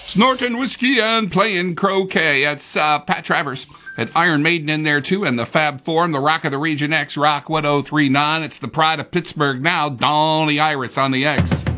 Snorting whiskey and playing croquet. It's Pat Travers at Iron Maiden in there too, and the Fab Four, the Rock of the Region X, Rock 1039. It's the pride of Pittsburgh now, Donnie Iris on the X.